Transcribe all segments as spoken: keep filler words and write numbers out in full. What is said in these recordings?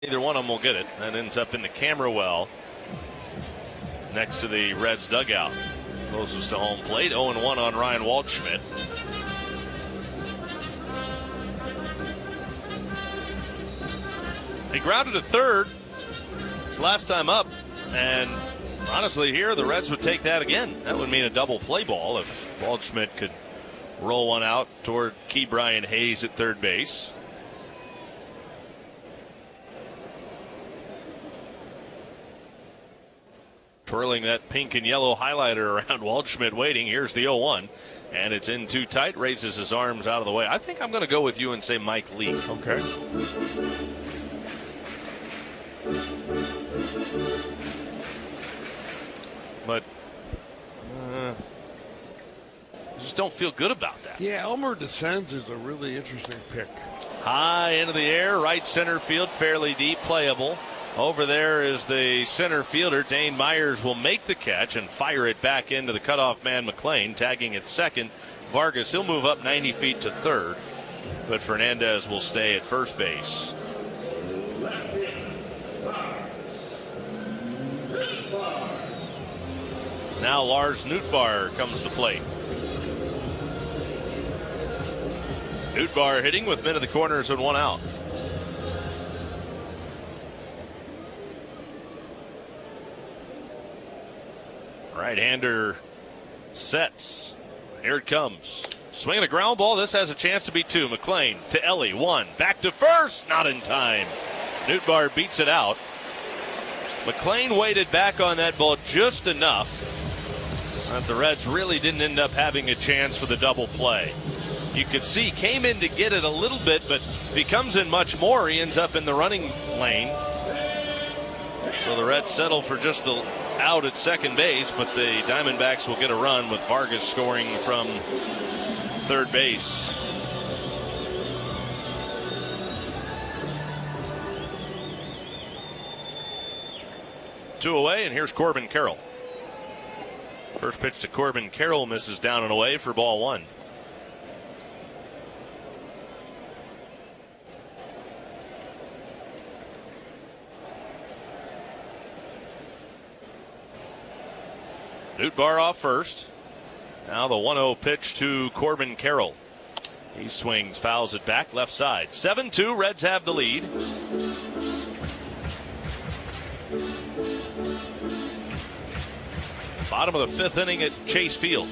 Either one of them will get it. That ends up in the camera well next to the Reds dugout. Closest to home plate. oh and one on Ryan Waldschmidt. He grounded to third. His last time up. And honestly, here the Reds would take that again. That would mean a double play ball if Waldschmidt could roll one out toward Key Brian Hayes at third base. Twirling that pink and yellow highlighter around Waldschmidt waiting. Here's the oh one. And it's in too tight. Raises his arms out of the way. I think I'm going to go with you and say Mike Lee. Okay. But uh, I just don't feel good about that. Yeah, Elmer DeSenz is a really interesting pick. High into the air, right center field, fairly deep, playable. Over there is the center fielder. Dane Myers will make the catch and fire it back into the cutoff man McLean, tagging at second. Vargas, he'll move up ninety feet to third, but Fernandez will stay at first base. Now Lars Nootbaar comes to plate. Nootbaar hitting with men in the corners and one out. Right-hander sets. Here it comes. Swinging a ground ball. This has a chance to be two. McLean to Ellie. One. Back to first. Not in time. Nootbaar beats it out. McLean waited back on that ball just enough that the Reds really didn't end up having a chance for the double play. You could see he came in to get it a little bit, but if he comes in much more, he ends up in the running lane. So the Reds settle for just the out at second base, but the Diamondbacks will get a run with Vargas scoring from third base. Two away, and here's Corbin Carroll. First pitch to Corbin Carroll misses down and away for ball one. Nootbaar off first. Now the one oh pitch to Corbin Carroll. He swings, fouls it back, left side. seven two, Reds have the lead. Bottom of the fifth inning at Chase Field.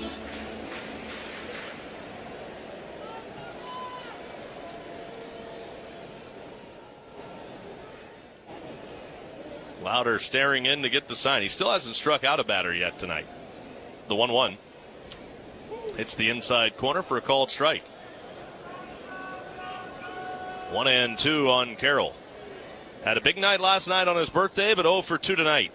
Lauder staring in to get the sign. He still hasn't struck out a batter yet tonight. The one one. Hits the inside corner for a called strike. One and two on Carroll. Had a big night last night on his birthday, but oh for two tonight.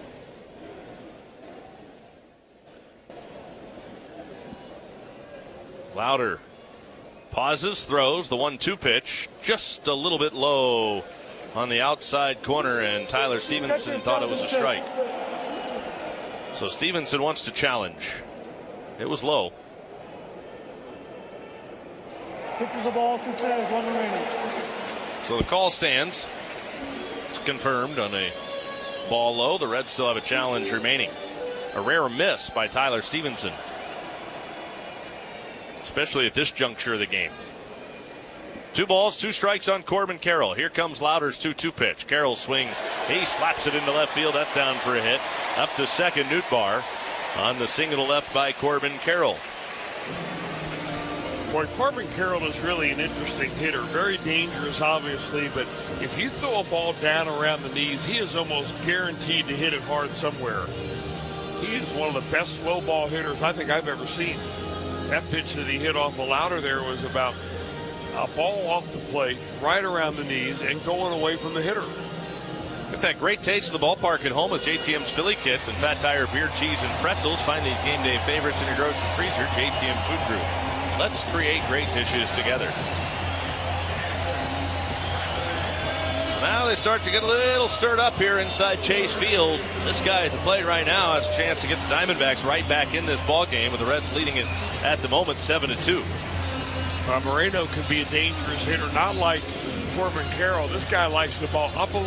Lauder pauses, throws the one two pitch. Just a little bit low on the outside corner, and Tyler Stevenson thought it was a strike. So Stevenson wants to challenge. It was low. Pitches the ball, two players, one remaining. So the call stands. It's confirmed on a ball low. The Reds still have a challenge remaining. A rare miss by Tyler Stevenson, especially at this juncture of the game. Two balls, two strikes on Corbin Carroll. Here comes Lauder's two two pitch. Carroll swings. He slaps it into left field. That's down for a hit. Up to second, Nootbaar on the single to left by Corbin Carroll. Boy, Corbin Carroll is really an interesting hitter. Very dangerous, obviously, but if you throw a ball down around the knees, he is almost guaranteed to hit it hard somewhere. He is one of the best low ball hitters I think I've ever seen. That pitch that he hit off of Lauder there was about a ball off the plate, right around the knees, and going away from the hitter. Get that great taste of the ballpark at home with J T M's Philly Kits and Fat Tire beer, cheese, and pretzels. Find these game day favorites in your grocer's freezer. J T M Food Group. Let's create great dishes together. So now they start to get a little stirred up here inside Chase Field. This guy at the plate right now has a chance to get the Diamondbacks right back in this ball game, with the Reds leading it at the moment seven to two. Uh, Moreno could be a dangerous hitter, not like Corbin Carroll. This guy likes the ball up a